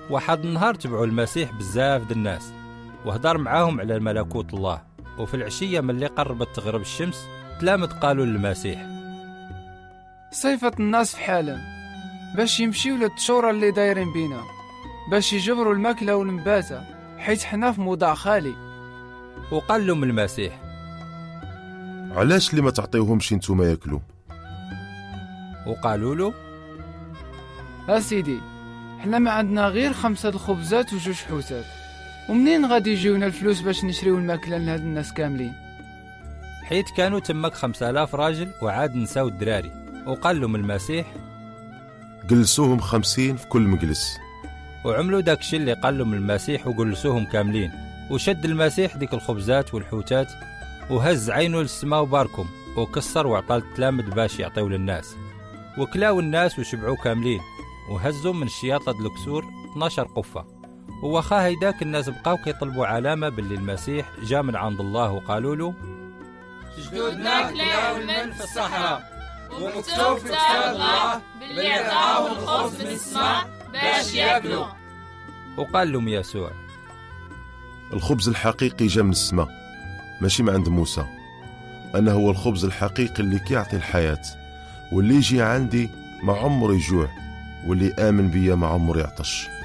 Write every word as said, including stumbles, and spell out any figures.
واحد النهار تبعوا المسيح بزاف د الناس وهدر معاهم على ملكوت الله. وفي العشية من اللي قربت تغرب الشمس تلامد قالوا للمسيح: صيفة الناس في حالهم باش يمشيو للتشورة اللي دايرين بينا باش يجبروا الماكلة والنباتة حيث حنا في موضع خالي. وقال لهم المسيح: علاش اللي ما تعطيوهمش نتوما ياكلوا؟ وقالوا له: اسيدي حنا ما عندنا غير خمسة الخبزات وجوج حوتات، ومنين غادي يجيونا الفلوس باش نشريو الماكلة لهاد الناس كاملين؟ حيت كانوا تمك خمسة آلاف راجل وعاد نساو الدراري. وقال لهم المسيح: جلسوهم خمسين في كل مجلس. وعملوا داكشي اللي قال لهم المسيح وجلسوهم كاملين. وشد المسيح ديك الخبزات والحوتات وهز عينه للسماء وباركم وكسر وعطى التلامذ باش يعطيو للناس. وكلاو الناس وشبعوا كاملين وهزوا من الشياطة د الكسور اثناش قفة. وواخا هيداك الناس بقاو كيطلبوا علامة باللي المسيح جا من عند الله. وقالوا له: جدودنا كلاو المن في الصحراء ومكتوب في كتاب الله باللي عطاو الخبز من السماء باش ياكلوا. وقال لهم يسوع: الخبز الحقيقي جا من السماء ماشي من عند موسى. أنا هو الخبز الحقيقي اللي كيعطي الحياة، واللي يجي عندي ما عمره يجوع، واللي آمن بيا ما عمره يعطش.